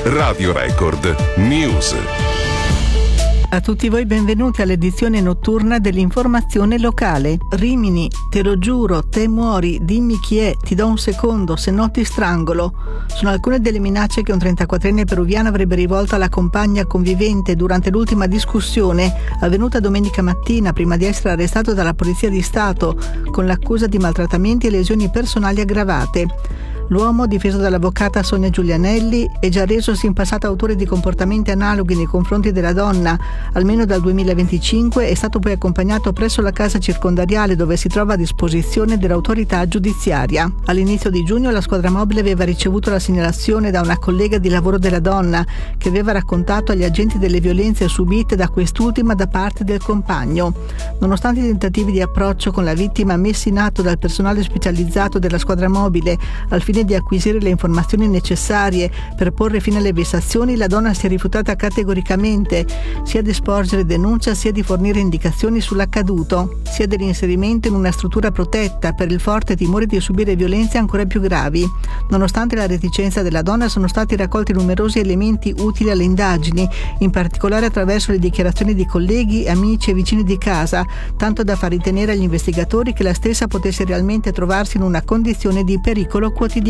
Radio Record News. A tutti voi benvenuti all'edizione notturna dell'informazione locale. Rimini, te lo giuro, te muori, dimmi chi è, ti do un secondo, se no ti strangolo. Sono alcune delle minacce che un 34enne peruviano avrebbe rivolto alla compagna convivente durante l'ultima discussione avvenuta domenica mattina prima di essere arrestato dalla Polizia di Stato con l'accusa di maltrattamenti e lesioni personali aggravate. L'uomo, difeso dall'avvocata Sonia Giulianelli, è già resosi in passato autore di comportamenti analoghi nei confronti della donna. Almeno dal 2025 è stato poi accompagnato presso la casa circondariale dove si trova a disposizione dell'autorità giudiziaria. All'inizio di giugno la squadra mobile aveva ricevuto la segnalazione da una collega di lavoro della donna che aveva raccontato agli agenti delle violenze subite da quest'ultima da parte del compagno. Nonostante i tentativi di approccio con la vittima messi in atto dal personale specializzato della squadra mobile al fine di acquisire le informazioni necessarie per porre fine alle vessazioni, la donna si è rifiutata categoricamente sia di sporgere denuncia sia di fornire indicazioni sull'accaduto, sia dell'inserimento in una struttura protetta per il forte timore di subire violenze ancora più gravi. Nonostante la reticenza della donna, sono stati raccolti numerosi elementi utili alle indagini, in particolare attraverso le dichiarazioni di colleghi, amici e vicini di casa, tanto da far ritenere agli investigatori che la stessa potesse realmente trovarsi in una condizione di pericolo quotidiano.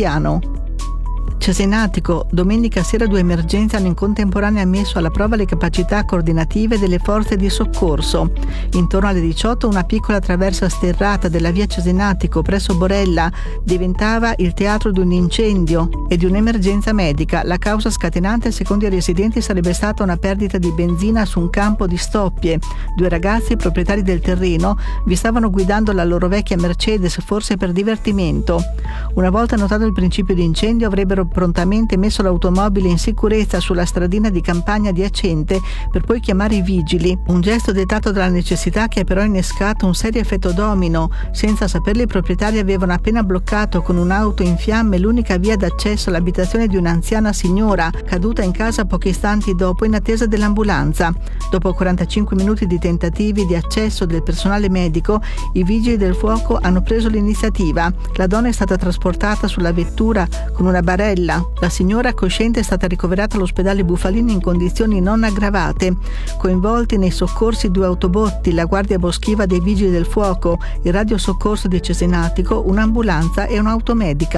Cesenatico, domenica sera 2 emergenze hanno in contemporanea messo alla prova le capacità coordinative delle forze di soccorso. Intorno alle 18 una piccola traversa sterrata della via Cesenatico presso Borella diventava il teatro di un incendio e di un'emergenza medica. La causa scatenante, secondo i residenti, sarebbe stata una perdita di benzina su un campo di stoppie. 2 ragazzi, proprietari del terreno, vi stavano guidando la loro vecchia Mercedes, forse per divertimento. Una volta notato il principio di incendio, avrebbero prontamente messo l'automobile in sicurezza sulla stradina di campagna adiacente per poi chiamare i vigili. Un gesto dettato dalla necessità che ha però innescato un serio effetto domino. Senza saperlo, i proprietari avevano appena bloccato con un'auto in fiamme l'unica via d'accesso all'abitazione di un'anziana signora caduta in casa pochi istanti dopo in attesa dell'ambulanza. Dopo 45 minuti di tentativi di accesso del personale medico, i vigili del fuoco hanno preso l'iniziativa. La donna è stata trasportata sulla vettura con una barella. La signora cosciente è stata ricoverata all'ospedale Bufalino in condizioni non aggravate. Coinvolti nei soccorsi 2 autobotti, la guardia boschiva dei vigili del fuoco, il radiosoccorso di Cesenatico, un'ambulanza e un'automedica.